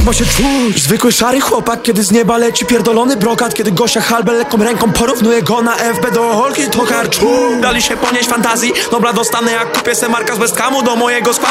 Bo się czuć zwykły szary chłopak, kiedy z nieba leci pierdolony brokat. Kiedy gościa halbę lekką ręką porównuje go na FB do Holki, to karczu. Dali się ponieść fantazji, dobra dostanę jak kupię se marka z West Hamu do mojego składu.